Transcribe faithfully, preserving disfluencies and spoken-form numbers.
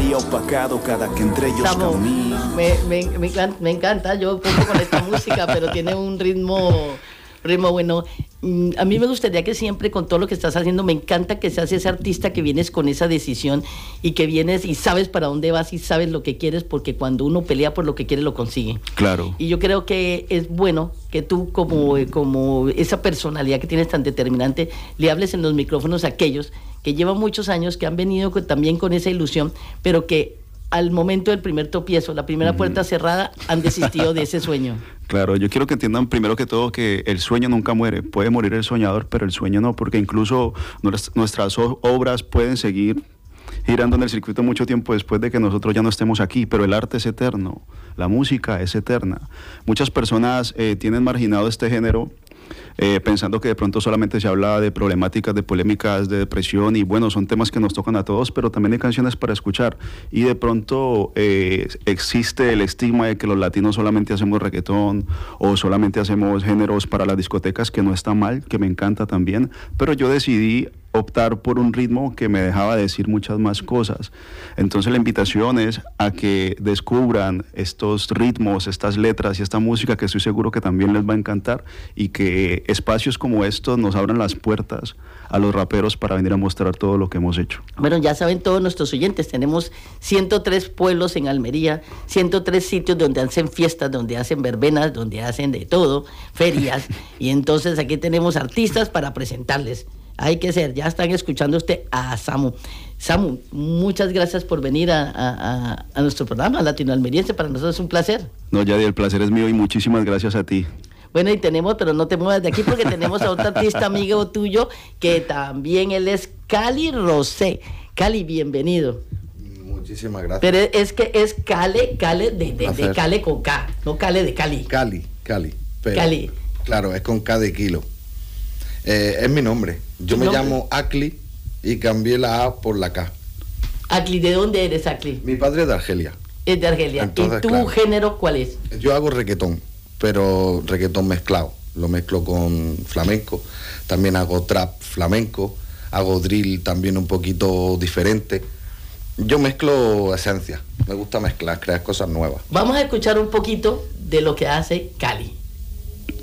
sería opacado cada que entre ellos Samu, caminan. me, me, me, encanta, me encanta, yo pongo con esta música, pero tiene un ritmo, ritmo bueno. A mí me gustaría que siempre con todo lo que estás haciendo, me encanta que seas ese artista que vienes con esa decisión y que vienes y sabes para dónde vas y sabes lo que quieres, porque cuando uno pelea por lo que quiere lo consigue. Claro. Y yo creo que es bueno que tú como, como esa personalidad que tienes tan determinante, le hables en los micrófonos a aquellos que llevan muchos años, que han venido con, también con esa ilusión, pero que al momento del primer tropiezo, la primera uh-huh. puerta cerrada, han desistido de ese sueño. Claro, yo quiero que entiendan primero que todo que el sueño nunca muere. Puede morir el soñador, pero el sueño no, porque incluso nuestras obras pueden seguir girando en el circuito mucho tiempo después de que nosotros ya no estemos aquí, pero el arte es eterno, la música es eterna. Muchas personas eh, tienen marginado este género Eh, pensando que de pronto solamente se habla de problemáticas, de polémicas, de depresión, y bueno, son temas que nos tocan a todos, pero también hay canciones para escuchar, y de pronto eh, existe el estigma de que los latinos solamente hacemos reggaetón o solamente hacemos géneros para las discotecas, que no está mal, que me encanta también, pero yo decidí optar por un ritmo que me dejaba decir muchas más cosas. Entonces la invitación es a que descubran estos ritmos, estas letras y esta música que estoy seguro que también les va a encantar, y que espacios como estos nos abran las puertas a los raperos para venir a mostrar todo lo que hemos hecho. Bueno, ya saben todos nuestros oyentes, tenemos ciento tres pueblos en Almería, ciento tres sitios donde hacen fiestas, donde hacen verbenas, donde hacen de todo, ferias, y entonces aquí tenemos artistas para presentarles. Hay que ser, ya están escuchando usted a Samu. Samu, muchas gracias por venir a, a, a nuestro programa Latinoalmeriense, para nosotros es un placer. No, Yadi, el placer es mío y muchísimas gracias a ti. Bueno, y tenemos, pero no te muevas de aquí porque tenemos a otro artista amigo tuyo, que también él es Cali Rosé. Cali, bienvenido. Muchísimas gracias. Pero es que es Cale, Cale de, de, de Cale con K, no Cale de Cali. Cali, Cali. Pero, Cali. Claro, es con K de kilo. Eh, es mi nombre. Yo me nombre? llamo Acli y cambié la A por la K. Acli, ¿de dónde eres, Acli? Mi padre es de Argelia. Es de Argelia. Entonces, ¿y tu claro, género cuál es? Yo hago reggaetón, pero reggaetón mezclado. Lo mezclo con flamenco. También hago trap flamenco. Hago drill también un poquito diferente. Yo mezclo esencia. Me gusta mezclar, crear cosas nuevas. Vamos a escuchar un poquito de lo que hace Cali.